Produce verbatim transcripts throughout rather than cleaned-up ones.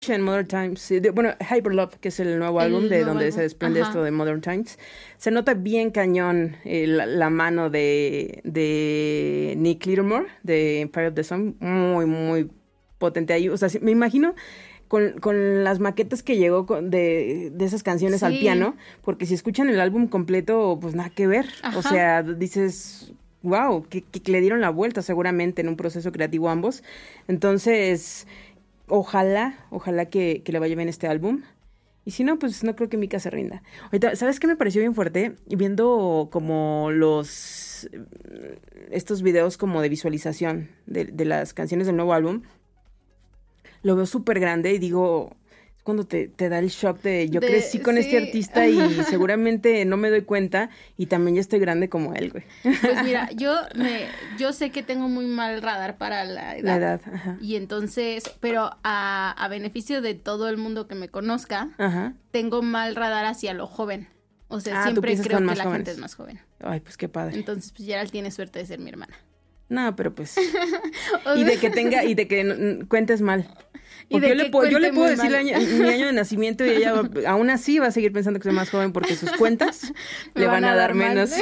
en Modern Times, de, bueno, Hyperlove, que es el nuevo el álbum de nuevo donde álbum. se desprende Ajá. esto de Modern Times, se nota bien cañón eh, la, la mano de, de Nick Littlemore, de Empire of the Sun, muy, muy potente ahí. O sea, me imagino con, con las maquetas que llegó con, de, de esas canciones sí. al piano, porque si escuchan el álbum completo, pues nada que ver. Ajá. O sea, dices... Wow, que, que le dieron la vuelta seguramente en un proceso creativo ambos. Entonces, ojalá, ojalá que, que le vaya bien este álbum. Y si no, pues no creo que Mika se rinda. Ahorita, ¿sabes qué me pareció bien fuerte? Viendo como los... estos videos como de visualización de, de las canciones del nuevo álbum, lo veo súper grande y digo... cuando te, te da el shock de yo de, crecí con sí. este artista y seguramente no me doy cuenta y también ya estoy grande como él, güey. Pues mira, yo me yo sé que tengo muy mal radar para la edad. La edad, ajá. Y entonces, pero a, a beneficio de todo el mundo que me conozca, ajá. tengo mal radar hacia lo joven. O sea, ah, siempre creo que la jóvenes. gente es más joven. Ay, pues qué padre. Entonces, pues Gerald tiene suerte de ser mi hermana. No, pero pues... y de que tenga, y de que n- cuentes mal. Porque yo le, puedo, yo le puedo decir año, mi año de nacimiento y ella aún así va a seguir pensando que soy más joven porque sus cuentas le van, van a, a dar, dar menos.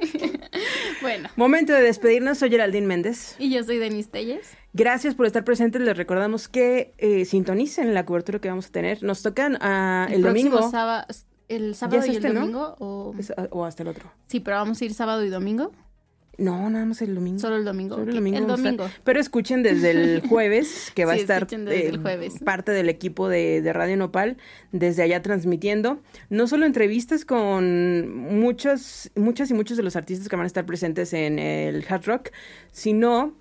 Bueno. Momento de despedirnos. Soy Geraldine Méndez. Y yo soy Denise Telles. Gracias por estar presentes. Les recordamos que eh, sintonicen la cobertura que vamos a tener. Nos tocan uh, el, el domingo. Sábado, ¿El sábado y este, el domingo? ¿no? O... Es, o hasta el otro. Sí, pero vamos a ir sábado y domingo. No, nada más el domingo. Solo el domingo. Solo el domingo. El domingo. Estar, pero escuchen desde el jueves, que va sí, a estar desde eh, el jueves. parte del equipo de, de Radio Nopal, desde allá transmitiendo. No solo entrevistas con muchos, muchas y muchos de los artistas que van a estar presentes en el Hard Rock, sino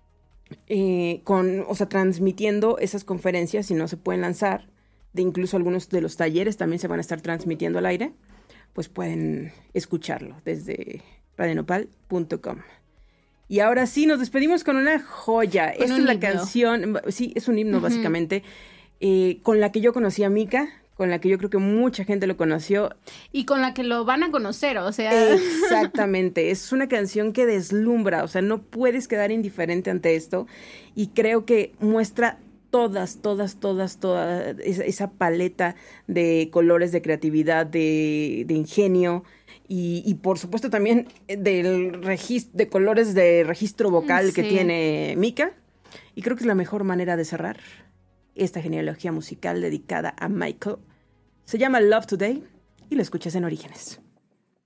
eh, con, o sea, transmitiendo esas conferencias, si no se pueden lanzar, de incluso algunos de los talleres también se van a estar transmitiendo al aire, pues pueden escucharlo desde radio nopal punto com. Y ahora sí, nos despedimos con una joya. Con Esta un es la himno. canción, sí, es un himno uh-huh. básicamente, eh, con la que yo conocí a Mika, con la que yo creo que mucha gente lo conoció. Y con la que lo van a conocer, o sea... Exactamente, es una canción que deslumbra, o sea, no puedes quedar indiferente ante esto, y creo que muestra todas, todas, todas, toda esa, esa paleta de colores, de creatividad, de, de ingenio, y, y por supuesto también del registro, de colores de registro vocal sí. que tiene Mika, y creo que es la mejor manera de cerrar esta genealogía musical dedicada a Michael. Se llama Love Today y lo escuchas en Orígenes.